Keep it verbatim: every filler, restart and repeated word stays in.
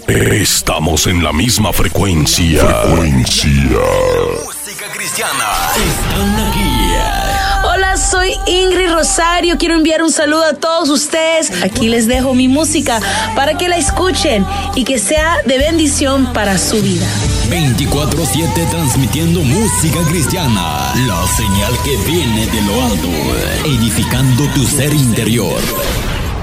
Estamos en la misma frecuencia. Frecuencia. Música cristiana. Están aquí. Hola, soy Ingrid Rosario. Quiero enviar un saludo a todos ustedes. Aquí les dejo mi música para que la escuchen y que sea de bendición para su vida. veinticuatro siete transmitiendo música cristiana. La señal que viene de lo alto, edificando tu ser interior.